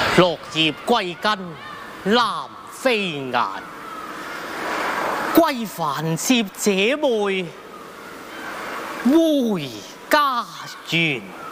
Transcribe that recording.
落葉歸根，南飛雁。歸帆接姐妹，回家園。